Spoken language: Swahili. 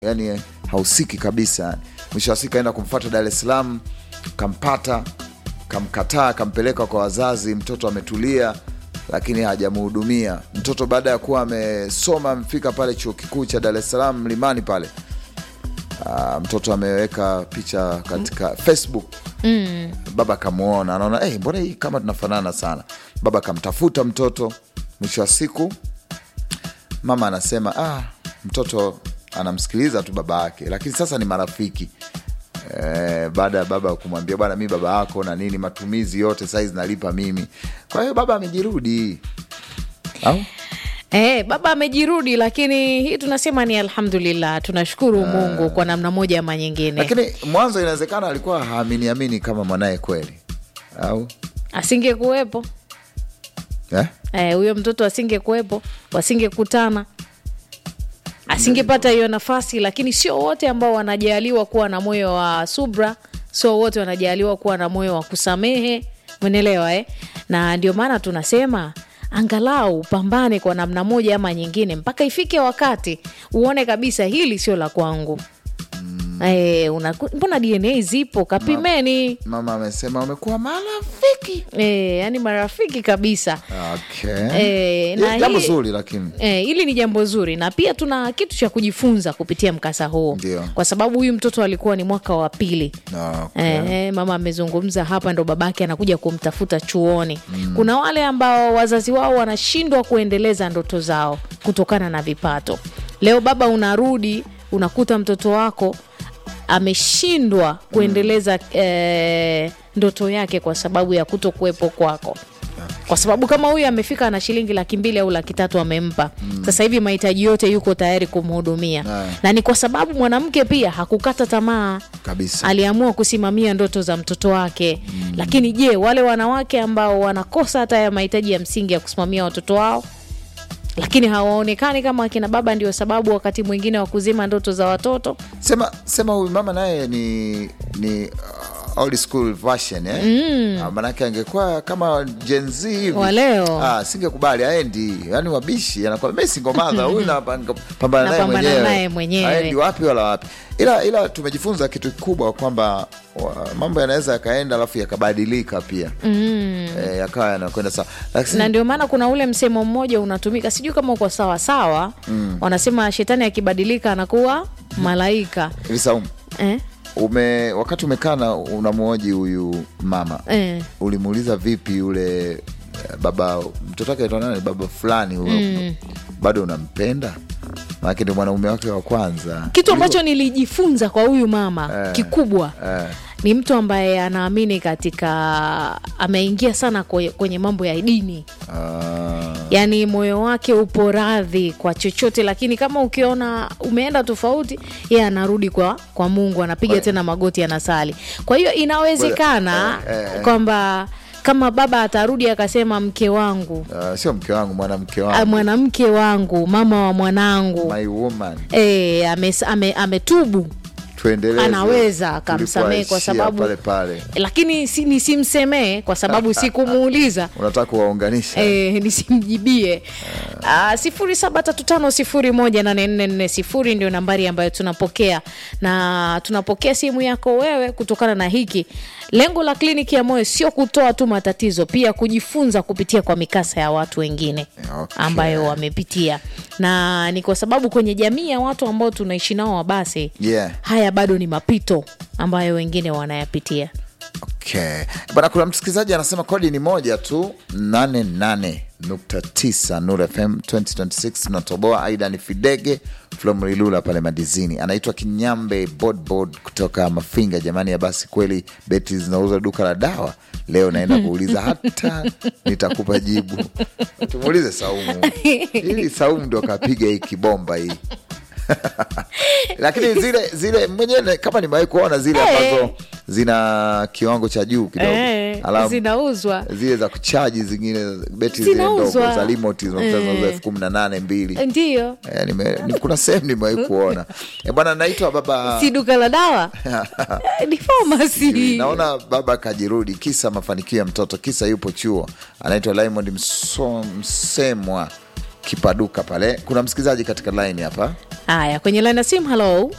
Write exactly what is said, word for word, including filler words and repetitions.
yani hausiki kabisa. Mwisho wa siku kaenda kumfuata Dar es Salaam, kampata, kamkataa, kampeleka kwa wazazi. Mtoto ametulia lakini hajamhudumia. Mtoto baada ya kuwa amesoma, mfika pale chuo kikuu cha Dar es Salaam Mlimani pale, Uh, mtoto ameweka picha katika Facebook. Mm. Baba kamuona, anaona eh, hey, mbona hii kama tunafanana sana. Baba kamtafuta mtoto. Mwisho wa siku mama anasema ah, mtoto anamsikiliza tu baba yake, lakini sasa ni marafiki. Eh, baada ya baba kumwambia bwana, mimi baba yako na nini, matumizi yote size nalipa mimi. Kwa hiyo baba amejirudi. Au? Eh, baba amejirudi, lakini hii tunasema ni alhamdulillah, tunashukuru Mungu kwa namna moja ama nyingine. Lakini mwanzo inawezekana alikuwa haamini amini kama mwanae kweli. Au asingekuwepo. Eh? Eh, huyo mtoto asingekuwepo, wasingekutana. Asingepata hiyo nafasi, lakini sio wote ambao wanajaliwa kuwa na moyo wa subra, sio wote wanajaliwa kuwa na moyo wa kusamehe. Umeelewa eh? Na ndio maana tunasema angalau pambane kwa namna moja ama nyingine mpaka ifike wakati uone kabisa hili sio la kwangu. Mm. Eh, mbona D N A zipo, kapimeni. Mama amesema wamekuwa marafiki. Eh, yani marafiki kabisa. Okay. Eh, na jambo zuri lakini. Eh, hili ni jambo zuri, na pia tuna kitu cha kujifunza kupitia mkasa huu. Ndiyo. Kwa sababu huyu mtoto alikuwa ni mwaka wa pili. Okay. Eh, mama amezungumza hapa, ndo babake anakuja kumtafuta chuoni. Mm. Kuna wale ambao wazazi wao wanashindwa kuendeleza ndoto zao kutokana na vipato. Leo baba unarudi, unakuta mtoto wako ameshindwa kuendeleza eh, ndoto yake kwa sababu ya kutokuwepo kwako. Kwa sababu kama huyu amefika na shilingi laki mbili au laki tatu amempa. Mm. Sasa hivi mahitaji yote yuko tayari kumhudumia. Na ni kwa sababu mwanamke pia hakukata tamaa kabisa. Aliamua kusimamia ndoto za mtoto wake. Mm. Lakini je, wale wanawake ambao wanakosa hata ya mahitaji ya msingi ya kusimamia watoto wao, lakini hawaonekani kama akina baba ndio sababu wakati mwingine wa kuzima ndoto za watoto? Sema sema huyu mama naye ni ni uh, old school version eh. Mm. Uh, manake angekuwa kama Gen Z hivi. Waleo. Ah, singekubali aendi. Yaani wabishi anakuwa mimi single mother, huyu na pambana naye mwenyewe. Naye mwenyewe. Aendi wapi wala wapi. Ila ila tumejifunza kitu kikubwa kwamba mambo yanaweza yakaenda alafu yakabadilika pia. Mm. E, yakawa yanakwenda sawa. Lakini na ndio maana kuna ule msemo mmoja unatumika, sijui kama uko sawa sawa. Mm. Wanasema shetani akibadilika anakuwa malaika. Hivi Saumu. Eh? Ume wakati umekaa na unamuoji huyu mama. Eh. Ulimuuliza vipi yule baba, mtoto wake anaitwa nani, baba fulani huyo? Mm. Bado unampenda? Maana ndio mwanaume wake wa kwanza. Kitu ambacho nilijifunza kwa huyu mama eh, kikubwa eh, ni mtu ambaye anaamini katika, ameingia sana kwenye mambo ya dini. Ah. Yani moyo wake upo radhi kwa chochote, lakini kama ukiona umeenda tofauti, yeye anarudi kwa kwa Mungu, anapiga Oye. tena magoti, anasali. Kwa hiyo inawezekana eh, eh, kwamba kama baba atarudi akasema mke wangu, uh, sio mke wangu, mwanamke wangu, mwanamke wangu, mama wa mwanangu, my woman, eh, ame ametubu, tuendeleze, anaweza akamsamehe kwa sababu pale pale. Lakini si nisimsemee kwa sababu sikumuuliza. Unataka kuwaunganisha. Eh, nisimjibie. Ah, sifuri saba tatu tano sifuri moja nane nne nne sifuri ndio nambari ambayo tunapokea, na tunapokea simu yako wewe kutokana na hiki. Lengo la kliniki ya moyo sio kutoa tu matatizo, pia kujifunza kupitia kwa mikasa ya watu wengine. Okay. Ambayo wamepitia. Na ni kwa sababu kwenye jamii ya watu ambao tunaishi nao basi, yeah, haya bado ni mapito ambayo wengine wanayapitia. Okay. Bana, kuna msikilizaji anasema kodi ni moja tu, nane nane nukta tisa Nuru F M twenty twenty-six tunatoboa. Aida ni Fidege from Rilula pale Madizini. Anaitwa Kinyambe Bodbod kutoka Mafinga. Jamani ya basi kweli beti zinauza duka la dawa. Leo naenda kuuliza hata nitakupa jibu. Tumuulize Saumu. Hili Saumu ndo kapiga hii kibomba hii. Lakini zile zile mwenyewe kama nimewahi kuona zile ambazo hey, zina kiwango cha juu kidogo. Hey, zinauzwa. Zile za kuchaji zingine beti zile ndogo za remote zinauzwa hey, elfu kumi na nane mbili. Ndio. Eh, nime ni kuna sehemu nimewahi kuona. Eh, bwana naitwa baba. Si duka la dawa. Ni pharmacy. Naona baba kajirudi kisa mafanikio ya mtoto, kisa yupo chuo. Anaitwa Raymond Msemwa Kipaduka pale. Kuna msikilizaji katika line hapa. Haya, kwenye line ya simu, hello.